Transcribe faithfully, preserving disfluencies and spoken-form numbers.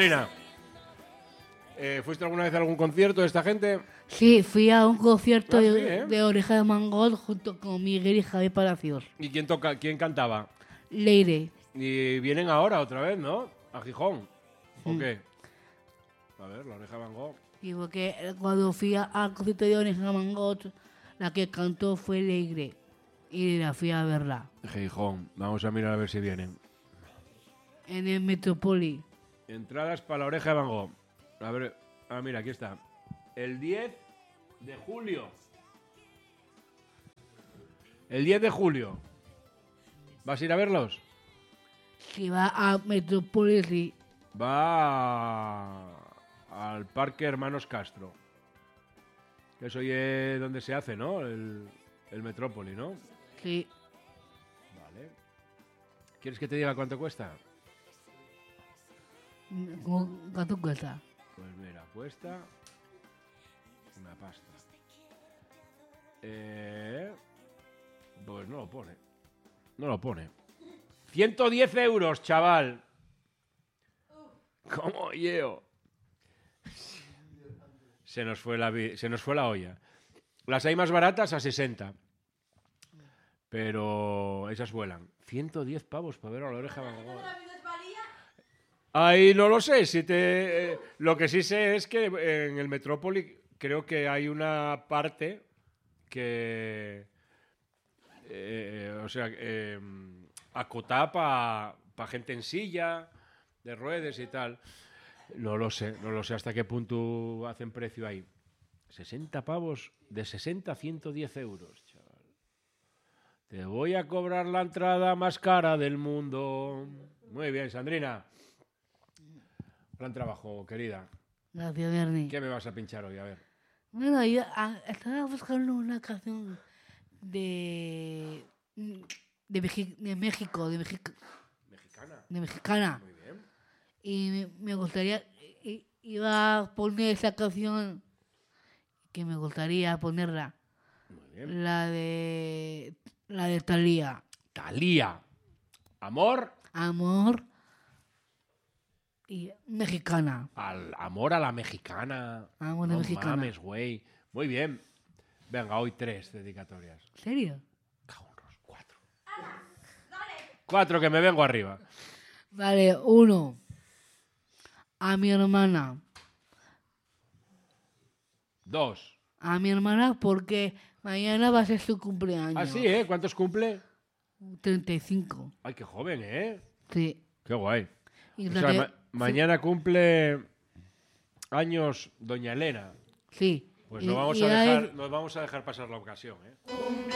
Sandrina, eh, ¿fuiste alguna vez a algún concierto de esta gente? Sí, fui a un concierto Ah, de, sí, ¿eh? de Oreja de Mangot junto con Miguel y Javier Palacios. ¿Y quién toca, quién cantaba? Leire. Y vienen ahora otra vez, ¿no? A Gijón. ¿O Mm. qué? A ver, la Oreja de Van Gogh. Y porque cuando fui a- al concierto de Oreja de Mangot, la que cantó fue Leire. Y la fui a verla Gijón. Vamos a mirar a ver si vienen. en el Metrópoli. Entradas para la Oreja de Van Gogh. A ver, ah, mira, aquí está. El diez de julio. El diez de julio. ¿Vas a ir a verlos? Si va a Metrópoli, sí. Va a- al Parque Hermanos Castro. Que eso es donde se hace, ¿no? El, el Metrópoli, ¿no? Sí. Vale. ¿Quieres que te diga cuánto cuesta? ¿Cómo- ¿Cuánto cuesta? Pues mira, cuesta una pasta. Eh, pues no lo pone. No lo pone. ciento diez euros, chaval. ¿Cómo llevo? Se nos fue la, vi- se nos fue la olla. Las hay más baratas a sesenta. Pero esas vuelan. ciento diez pavos para ver a la Oreja de Van Gogh. Ahí no lo sé. Si te, eh, lo que sí sé es que en el Metrópoli creo que hay una parte que... eh, o sea, eh, acotada para gente en silla, de ruedas y tal. No lo sé, no lo sé hasta qué punto hacen precio ahí. sesenta pavos, de sesenta a ciento diez euros, chaval. Te voy a cobrar la entrada más cara del mundo. Muy bien, Sandrina. Gran trabajo, querida. Gracias, Bernie. ¿Qué me vas a pinchar hoy? A ver. Bueno, yo ah, estaba buscando una canción de. de, Meji- de México, de, Mexico, Mexicana. de mexicana. Muy bien. Y me, me gustaría. i- Iba a poner esa canción que me gustaría ponerla. Muy bien. La de. La de Thalía. Thalía. Amor Amor. Y mexicana. al amor a la mexicana. Amor de no mexicana. mames, güey. Muy bien. Venga, hoy tres dedicatorias. ¿En serio? Cabrón, cuatro. Cuatro que me vengo arriba. Vale, uno. A mi hermana. Dos. A mi hermana porque mañana va a ser su cumpleaños. Ah, sí, ¿eh? ¿Cuántos cumple? treinta y cinco. Ay, qué joven, ¿eh? Sí. Qué guay. Y O la sea, que- ma- mañana cumple años Doña Elena. Sí. Pues Y- no vamos y a hay- dejar, nos vamos a dejar pasar la ocasión, ¿eh?